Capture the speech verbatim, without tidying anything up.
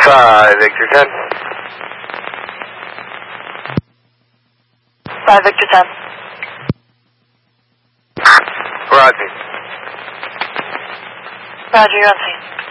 five Victor ten. five Victor ten. Roger. Roger, you're on scene.